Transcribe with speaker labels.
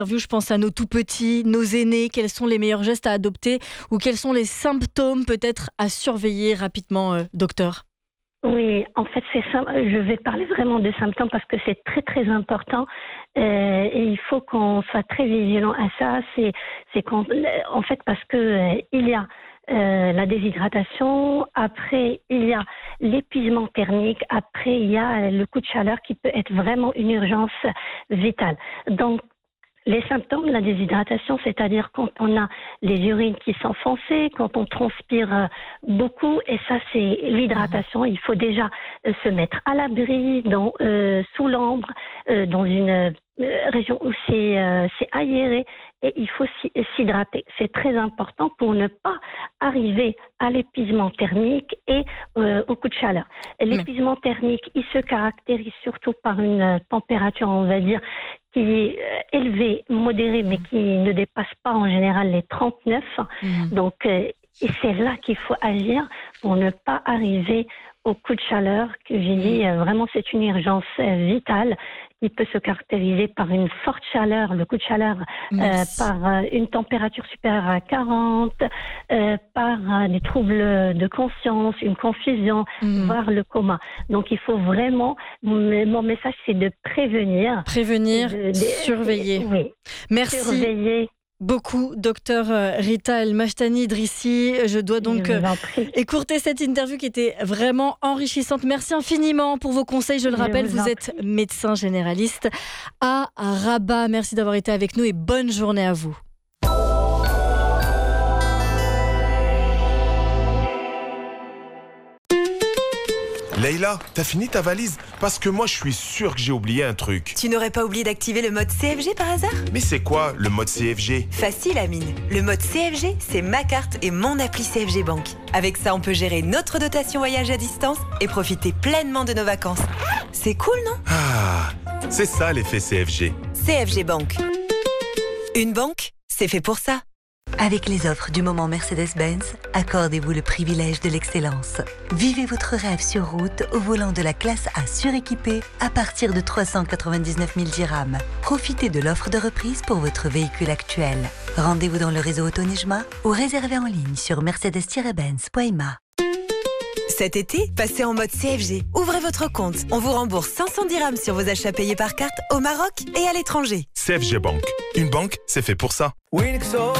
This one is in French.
Speaker 1: Je pense à nos tout petits, nos aînés, quels sont les meilleurs gestes à adopter ou quels sont les symptômes peut-être à surveiller rapidement, docteur?
Speaker 2: Oui, en fait, je vais parler vraiment de symptômes parce que c'est très très important et il faut qu'on soit très vigilant à ça. En fait, parce que il y a la déshydratation, après il y a l'épuisement thermique, après il y a le coup de chaleur qui peut être vraiment une urgence vitale. Donc les symptômes de la déshydratation, c'est-à-dire quand on a les urines qui sont foncées, quand on transpire beaucoup, et ça c'est l'hydratation. Il faut déjà se mettre à l'abri, sous l'ombre, dans une région où c'est aéré, et il faut s'hydrater. C'est très important pour ne pas arriver à l'épuisement thermique et au coup de chaleur. L'épuisement thermique, il se caractérise surtout par une température, on va dire, qui est élevée, modérée, mais qui ne dépasse pas en général les 39. Donc, et c'est là qu'il faut agir pour ne pas arriver au coup de chaleur que j'ai dit. Vraiment, c'est une urgence vitale qui peut se caractériser par une forte chaleur, le coup de chaleur, par une température supérieure à 40, par des troubles de conscience, une confusion, voire le coma. Donc, il faut vraiment, mon message, c'est de prévenir.
Speaker 1: Surveiller.
Speaker 2: Oui.
Speaker 1: Merci.
Speaker 2: Surveiller.
Speaker 1: Beaucoup, docteur Rita El Mashtani Idrissi. Je dois donc écourter cette interview qui était vraiment enrichissante. Merci infiniment pour vos conseils. Je le rappelle, vous êtes médecin généraliste à Rabat. Merci d'avoir été avec nous et bonne journée à vous.
Speaker 3: Leïla, t'as fini ta valise? Parce que moi, je suis sûr que j'ai oublié un truc.
Speaker 4: Tu n'aurais pas oublié d'activer le mode CFG par hasard?
Speaker 3: Mais c'est quoi le mode CFG?
Speaker 4: Facile, Amine. Le mode CFG, c'est ma carte et mon appli CFG Bank. Avec ça, on peut gérer notre dotation voyage à distance et profiter pleinement de nos vacances. C'est cool, non?
Speaker 3: Ah, c'est ça l'effet CFG.
Speaker 4: CFG Bank. Une banque, c'est fait pour ça.
Speaker 5: Avec les offres du moment Mercedes-Benz, accordez-vous le privilège de l'excellence. Vivez votre rêve sur route au volant de la classe A suréquipée à partir de 399 000 dirhams. Profitez de l'offre de reprise pour votre véhicule actuel. Rendez-vous dans le réseau Autonejma ou réservez en ligne sur mercedes-benz.ma.
Speaker 4: Cet été, passez en mode CFG. Ouvrez votre compte. On vous rembourse 500 dirhams sur vos achats payés par carte au Maroc et à l'étranger.
Speaker 3: CFG Bank. Une banque, c'est fait pour ça.